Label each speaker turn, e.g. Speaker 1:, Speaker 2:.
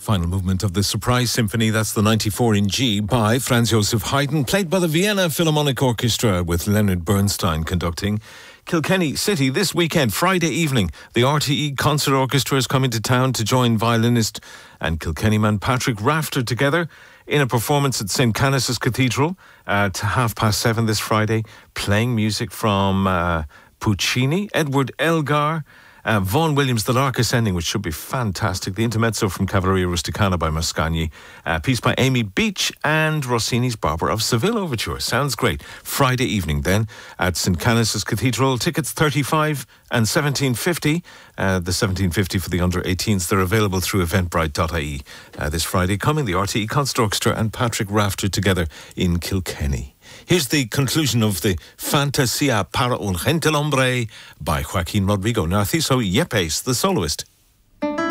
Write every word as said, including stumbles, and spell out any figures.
Speaker 1: Final movement of the Surprise Symphony, that's the ninety-four in G by Franz Joseph Haydn, played by the Vienna Philharmonic Orchestra with Leonard Bernstein conducting. Kilkenny City this weekend, Friday evening, the R T E Concert Orchestra is coming to town to join violinist and Kilkenny man Patrick Rafter together in a performance at Saint Canice's Cathedral at half past seven this Friday, playing music from uh, Puccini, Edward Elgar, Uh, Vaughan Williams, The Lark Ascending, which should be fantastic. The Intermezzo from Cavalleria Rusticana by Mascagni. A uh, piece by Amy Beach and Rossini's Barber of Seville Overture. Sounds great. Friday evening then at Saint Canice's Cathedral. Tickets thirty-five and seventeen fifty. Uh, the seventeen fifty for the under eighteens. They're available through eventbrite dot I E. Uh, this Friday coming, the R T E Concert Orchestra and Patrick Rafter together in Kilkenny. Here's the conclusion of the Fantasia para un gentil hombre by Joaquin Rodrigo. Narciso Yepes, the soloist.